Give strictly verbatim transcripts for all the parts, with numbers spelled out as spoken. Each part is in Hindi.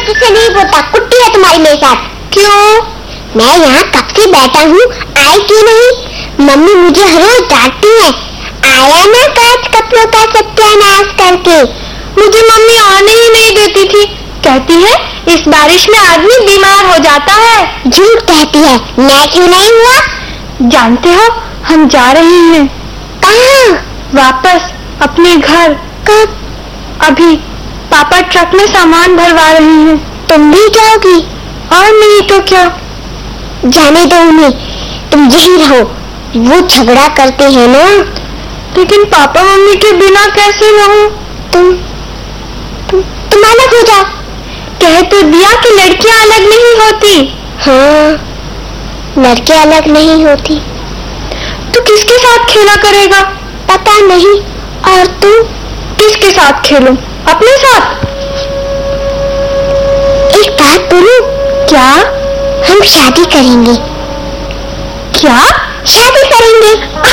तुझसे नहीं बोलता, कुट्टी है तुम्हारी मेरे साथ। क्यों? मैं यहाँ कब से बैठा हूँ, आई क्यों नहीं? मम्मी मुझे हर रोज डांटती है, आया ना कांच कपड़ों का सत्यानाश करके। मुझे मम्मी आने ही नहीं देती थी, कहती है इस बारिश में आदमी बीमार हो जाता है। झूठ कहती है, मैं क्यों नहीं हुआ? जानते हो हम जा रहे हैं। कहाँ? वापस अपने घर। कब? अभी पापा ट्रक में सामान भरवा रहे हैं। तुम भी जाओगी? और नहीं तो क्या। जाने दो उन्हें, तुम यही रहो, वो झगड़ा करते हैं ना। लेकिन पापा मम्मी के बिना कैसे रहूं? तुम तुम तुम अलग हो जाओ। कह तो दिया कि लड़कियां अलग नहीं होती। हाँ, लड़कियां अलग नहीं होती। तू किसके साथ खेला करेगा? पता नहीं। और तू? किसके साथ खेलूं? अपने साथ। एक बात बोलूं? क्या? हम शादी करेंगे। क्या? शादी करेंगे।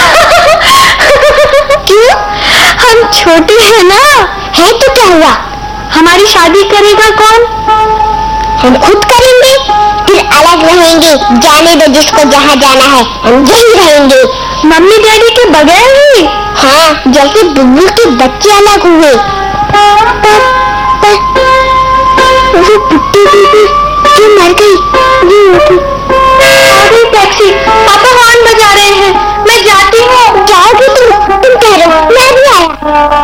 क्यों? हम छोटे हैं ना। है तो क्या हुआ? हमारी शादी करेगा कौन? हम खुद करेंगे, फिर अलग रहेंगे। जाने दो जिसको जहाँ जाना है, हम यही रहेंगे। मम्मी डैडी के बगैर ही? हाँ, जैसे बुब्बू के बच्चे अलग हुए। पर, पर, वो बुट्टी बीबी क्यों मर गई? अरे टैक्सी, पापा हॉर्न बजा रहे हैं, मैं जाती हूँ। जाओगी तुम? तुम कह रहे हो, मैं भी आया।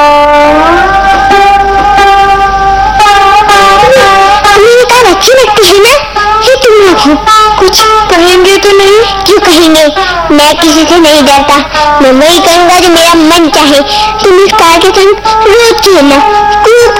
तुम्हें कहा अच्छी लगती है ना? ये तुम लोग कुछ कहेंगे तो नहीं? क्यों कहेंगे? मैं किसी से नहीं डरता, मैं वही करूँगा जो मेरा मन चाहे। तुम इस कार के संग रोज खेलना, कूद